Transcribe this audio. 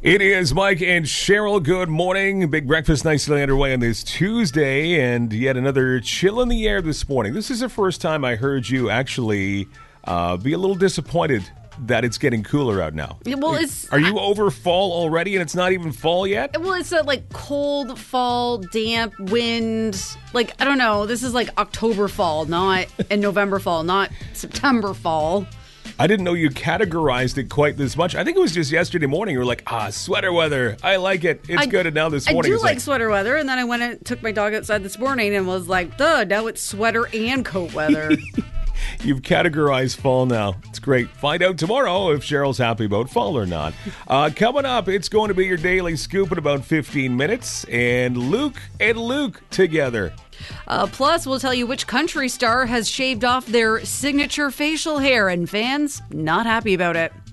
It is Mike and Cheryl. Good morning. Big breakfast nicely underway on this Tuesday, and yet another chill in the air this morning. This is the first time I heard you actually be a little disappointed that it's getting cooler out now. Well, Are you over fall already and it's not even fall yet? Well, it's that like cold fall, damp wind. Like, I don't know. This is like October fall, and November fall, not September fall. I didn't know you categorized it quite this much. I think it was just yesterday morning. You were like, sweater weather. I like it. It's good. And now this morning I do like sweater weather. And then I went and took my dog outside this morning and was like, now it's sweater and coat weather. You've categorized fall now. It's great. Find out tomorrow if Cheryl's happy about fall or not. Coming up, it's going to be your daily scoop in about 15 minutes. And Luke together. Plus, we'll tell you which country star has shaved off their signature facial hair, and fans not happy about it.